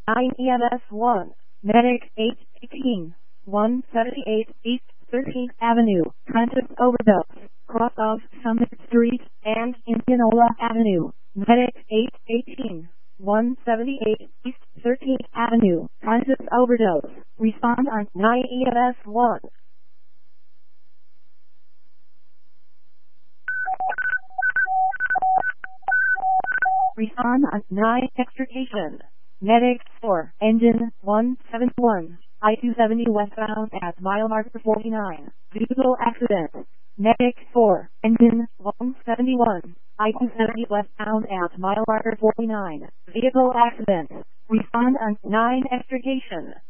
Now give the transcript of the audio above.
9 EMS 1. Medic 818. 178 East 13th Avenue. Conscious overdose. Cross of Summit Street and Indianola Avenue. Medic 818. 178 East 13th Avenue. Conscious overdose. Respond on 9 EMS 1. Respond on 9 extrication. Medic 4. Engine 171. I-270 westbound at mile marker 49. Vehicle accident. Medic 4. Engine 171. I-270 westbound at mile marker 49. Vehicle accident. Respond on 9 extrication.